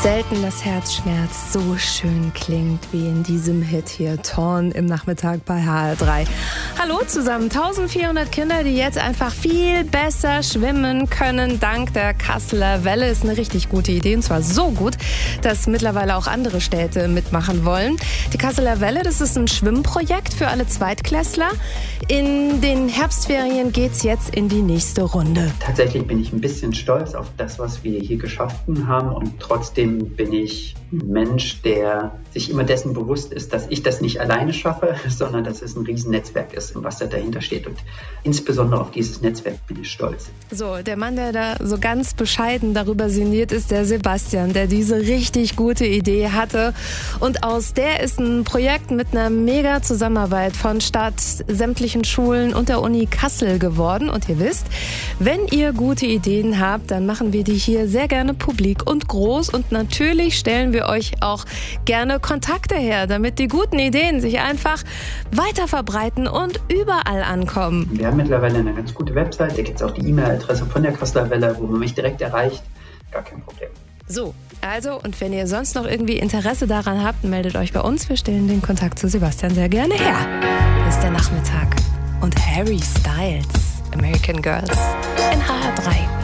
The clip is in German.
Selten das Herzschmerz so schön klingt wie in diesem Hit hier, Torn im Nachmittag bei HR3. Hallo zusammen, 1400 Kinder, die jetzt einfach viel besser schwimmen können dank der Kasseler Welle. Ist eine richtig gute Idee und zwar so gut, dass mittlerweile auch andere Städte mitmachen wollen. Die Kasseler Welle, das ist ein Schwimmprojekt für alle Zweitklässler. In den Herbstferien geht's jetzt in die nächste Runde. Tatsächlich bin ich ein bisschen stolz auf das, was wir hier geschaffen haben und trotzdem bin ich ein Mensch, der sich immer dessen bewusst ist, dass ich das nicht alleine schaffe, sondern dass es ein Riesennetzwerk ist, was da dahinter steht. Und insbesondere auf dieses Netzwerk bin ich stolz. So, der Mann, der da so ganz bescheiden darüber sinniert, ist der Sebastian, der diese richtig gute Idee hatte. Und aus der ist ein Projekt mit einer mega Zusammenarbeit von Stadt, sämtlichen Schulen und der Uni Kassel geworden. Und ihr wisst, wenn ihr gute Ideen habt, dann machen wir die hier sehr gerne publik und groß. Und natürlich stellen wir euch auch gerne Kontakte her, damit die guten Ideen sich einfach weiter verbreiten und überall ankommen. Wir haben mittlerweile eine ganz gute Website, da gibt es auch die E-Mail-Adresse von der Kasseler Welle, wo man mich direkt erreicht. Gar kein Problem. So, also und wenn ihr sonst noch irgendwie Interesse daran habt, meldet euch bei uns. Wir stellen den Kontakt zu Sebastian sehr gerne her. Das ist der Nachmittag und Harry Styles, American Girls in HR3.